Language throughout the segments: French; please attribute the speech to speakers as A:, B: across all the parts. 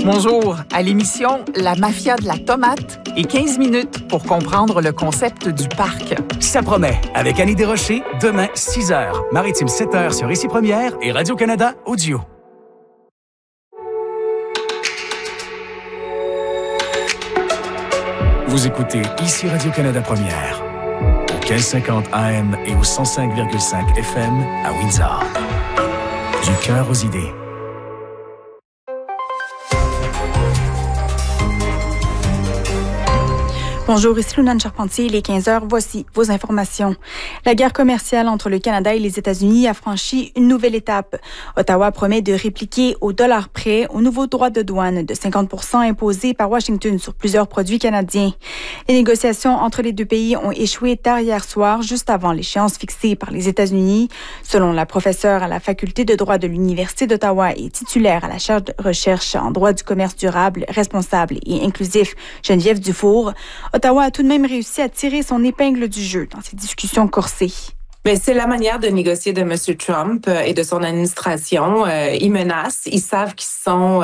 A: Bonjour, à l'émission La mafia de la tomate et 15 minutes pour comprendre le concept du parc.
B: Ça promet, avec Annie Desrochers, demain 6h, Maritime 7h sur Ici Première et Radio-Canada Audio. Vous écoutez Ici Radio-Canada Première, au 1550 AM et au 105,5 FM à Windsor. Du cœur aux idées.
C: Bonjour, ici Lunane Charpentier, il est 15h, voici vos informations. La guerre commerciale entre le Canada et les États-Unis a franchi une nouvelle étape. Ottawa promet de répliquer au dollar près au nouveau droit de douane de 50% imposé par Washington sur plusieurs produits canadiens. Les négociations entre les deux pays ont échoué tard hier soir, juste avant l'échéance fixée par les États-Unis. Selon la professeure à la faculté de droit de l'Université d'Ottawa et titulaire à la chaire de recherche en droit du commerce durable, responsable et inclusif, Geneviève Dufour, Ottawa a tout de même réussi à tirer son épingle du jeu dans ces discussions corsées.
D: Mais c'est la manière de négocier de M. Trump et de son administration. Ils menacent, ils savent qu'ils sont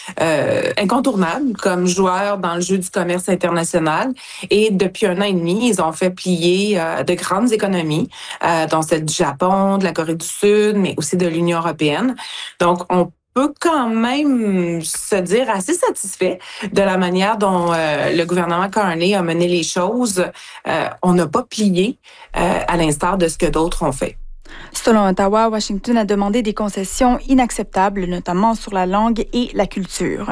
D: incontournables comme joueurs dans le jeu du commerce international. Et depuis 1 an et demi, ils ont fait plier de grandes économies, dont celle du Japon, de la Corée du Sud, mais aussi de l'Union européenne. Donc, on peut quand même se dire assez satisfait de la manière dont le gouvernement Carney a mené les choses. On n'a pas plié à l'instar de ce que d'autres ont fait.
C: Selon Ottawa, Washington a demandé des concessions inacceptables, notamment sur la langue et la culture.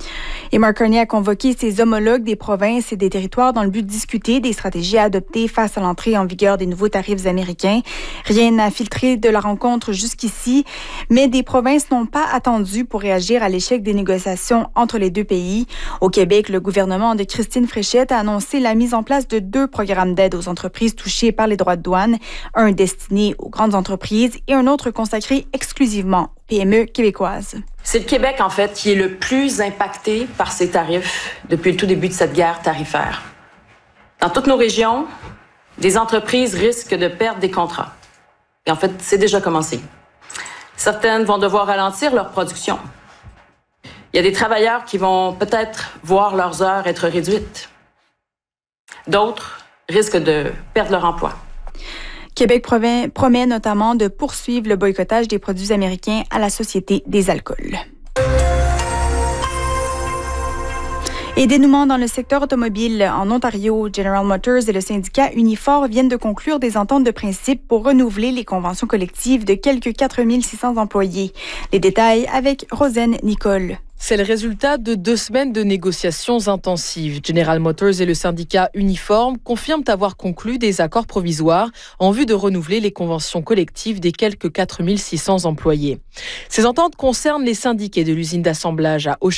C: Et Mark Carney a convoqué ses homologues des provinces et des territoires dans le but de discuter des stratégies à adopter face à l'entrée en vigueur des nouveaux tarifs américains. Rien n'a filtré de la rencontre jusqu'ici, mais des provinces n'ont pas attendu pour réagir à l'échec des négociations entre les deux pays. Au Québec, le gouvernement de Christine Fréchette a annoncé la mise en place de 2 programmes d'aide aux entreprises touchées par les droits de douane, un destiné aux grandes entreprises et un autre consacré exclusivement aux PME québécoises.
E: C'est le Québec, en fait, qui est le plus impacté par ces tarifs depuis le tout début de cette guerre tarifaire. Dans toutes nos régions, des entreprises risquent de perdre des contrats. Et en fait, c'est déjà commencé. Certaines vont devoir ralentir leur production. Il y a des travailleurs qui vont peut-être voir leurs heures être réduites. D'autres risquent de perdre leur emploi.
C: Québec promet notamment de poursuivre le boycottage des produits américains à la Société des alcools. Et dénouement dans le secteur automobile en Ontario, General Motors et le syndicat Unifor viennent de conclure des ententes de principe pour renouveler les conventions collectives de quelques 4600 employés. Les détails avec Rosen Nicole.
F: C'est le résultat de 2 semaines de négociations intensives. General Motors et le syndicat Uniforme confirment avoir conclu des accords provisoires en vue de renouveler les conventions collectives des quelques 4600 employés. Ces ententes concernent les syndiqués de l'usine d'assemblage à Oshawa,